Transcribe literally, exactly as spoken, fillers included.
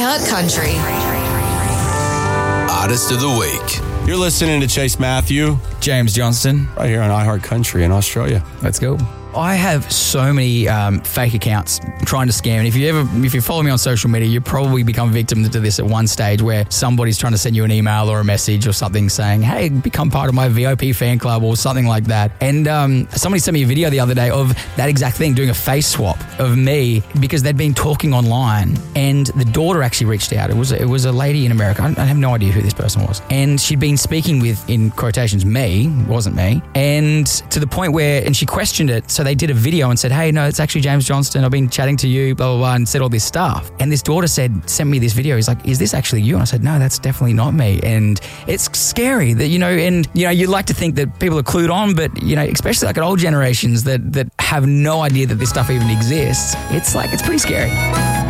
iHeart Country. Artist of the Week. You're listening to Chase Matthew, James Johnston, right here on iHeart Country in Australia. Let's go. I have so many um, fake accounts trying to scam. And if you ever, if you follow me on social media, you probably become victim to this at one stage where somebody's trying to send you an email or a message or something saying, hey, become part of my V I P fan club or something like that. And um, somebody sent me a video the other day of that exact thing, doing a face swap of me because they'd been talking online and the daughter actually reached out. It was, it was a lady in America. I, I have no idea who this person was. And she'd been speaking with, in quotations, me, wasn't me. And to the point where, and she questioned it. So they did a video and said, hey, no, it's actually James Johnston. I've been chatting to you, blah, blah, blah, and said all this stuff. And this daughter said, sent me this video. He's like, is this actually you? And I said, no, that's definitely not me. And it's scary that, you know, and, you know, you like to think that people are clued on, but, you know, especially like at old generations that, that have no idea that this stuff even exists. It's like, it's pretty scary.